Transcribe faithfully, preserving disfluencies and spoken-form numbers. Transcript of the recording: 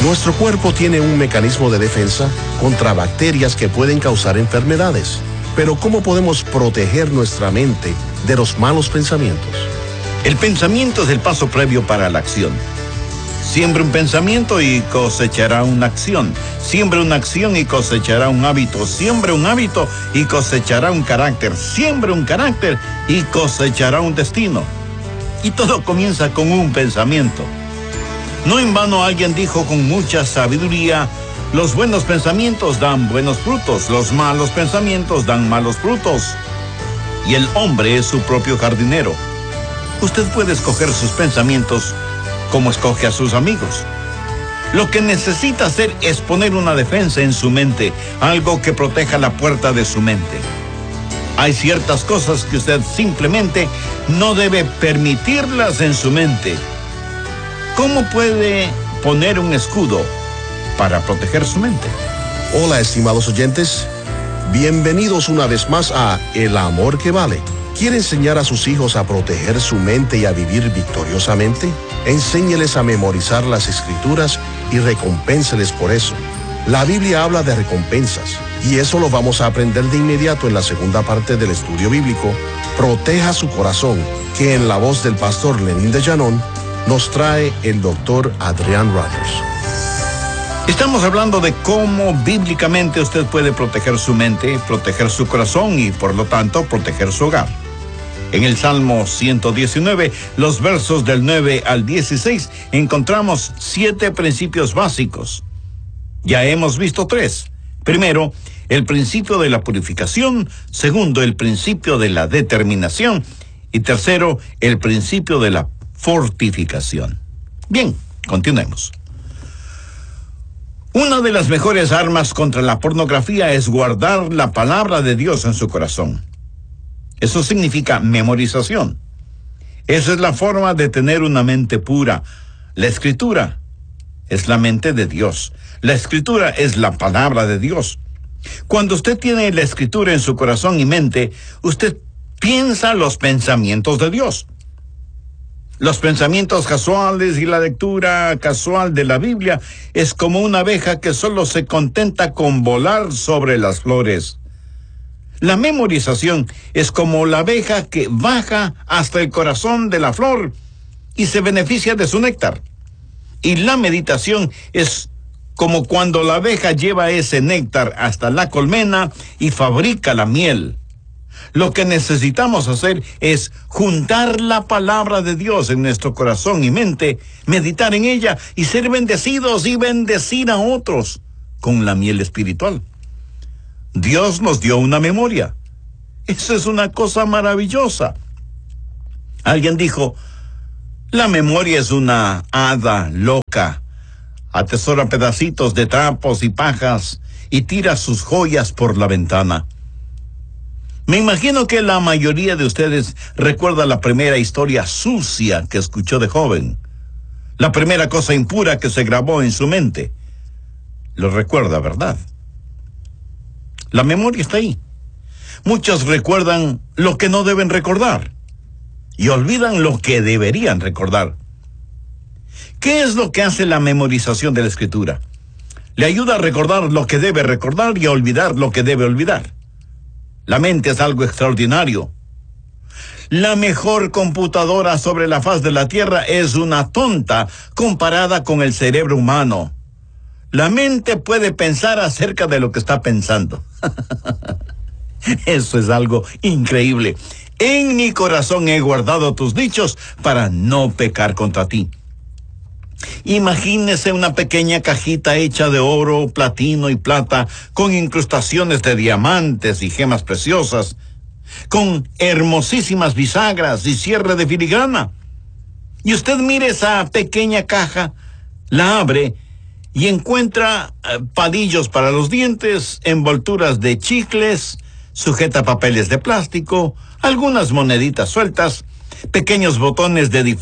Nuestro cuerpo tiene un mecanismo de defensa contra bacterias que pueden causar enfermedades. Pero ¿cómo podemos proteger nuestra mente de los malos pensamientos? El pensamiento es el paso previo para la acción. Siembra un pensamiento y cosechará una acción. Siembra una acción y cosechará un hábito. Siembra un hábito y cosechará un carácter. Siembra un carácter y cosechará un destino. Y todo comienza con un pensamiento. No en vano alguien dijo con mucha sabiduría: los buenos pensamientos dan buenos frutos, los malos pensamientos dan malos frutos. Y el hombre es su propio jardinero. Usted puede escoger sus pensamientos como escoge a sus amigos. Lo que necesita hacer es poner una defensa en su mente, algo que proteja la puerta de su mente. Hay ciertas cosas que usted simplemente no debe permitirlas en su mente. ¿Cómo puede poner un escudo para proteger su mente? Hola, estimados oyentes. Bienvenidos una vez más a El Amor que Vale. ¿Quiere enseñar a sus hijos a proteger su mente y a vivir victoriosamente? Enséñeles a memorizar las Escrituras y recompénseles por eso. La Biblia habla de recompensas, y eso lo vamos a aprender de inmediato en la segunda parte del estudio bíblico, Proteja su corazón, que en la voz del pastor Lenín de Llanón nos trae el doctor Adrián Rogers. Estamos hablando de cómo bíblicamente usted puede proteger su mente, proteger su corazón y, por lo tanto, proteger su hogar. En el Salmo ciento diecinueve, los versos del nueve al dieciséis, encontramos siete principios básicos. Ya hemos visto tres. Primero, el principio de la purificación. Segundo, el principio de la determinación. Y tercero, el principio de la fortificación. Bien, continuemos. Una de las mejores armas contra la pornografía es guardar la palabra de Dios en su corazón. Eso significa memorización. Esa es la forma de tener una mente pura. La Escritura es la mente de Dios. La Escritura es la palabra de Dios. Cuando usted tiene la Escritura en su corazón y mente, usted piensa los pensamientos de Dios. Los pensamientos casuales y la lectura casual de la Biblia es como una abeja que solo se contenta con volar sobre las flores. La memorización es como la abeja que baja hasta el corazón de la flor y se beneficia de su néctar. Y la meditación es como cuando la abeja lleva ese néctar hasta la colmena y fabrica la miel. Lo que necesitamos hacer es juntar la palabra de Dios en nuestro corazón y mente, meditar en ella y ser bendecidos y bendecir a otros con la miel espiritual. Dios nos dio una memoria. Eso es una cosa maravillosa. Alguien dijo: la memoria es una hada loca. Atesora pedacitos de trapos y pajas y tira sus joyas por la ventana. Me imagino que la mayoría de ustedes recuerda la primera historia sucia que escuchó de joven. La primera cosa impura que se grabó en su mente. Lo recuerda, ¿verdad? La memoria está ahí. Muchos recuerdan lo que no deben recordar y olvidan lo que deberían recordar. ¿Qué es lo que hace la memorización de la Escritura? Le ayuda a recordar lo que debe recordar y a olvidar lo que debe olvidar. La mente es algo extraordinario. La mejor computadora sobre la faz de la tierra es una tonta comparada con el cerebro humano. La mente puede pensar acerca de lo que está pensando. Eso es algo increíble. En mi corazón he guardado tus dichos para no pecar contra ti. Imagínese una pequeña cajita hecha de oro, platino y plata, con incrustaciones de diamantes y gemas preciosas, con hermosísimas bisagras y cierre de filigrana. Y usted mire esa pequeña caja, la abre y encuentra eh, palillos para los dientes, envolturas de chicles, sujetapapeles de plástico, algunas moneditas sueltas, pequeños botones de diferentes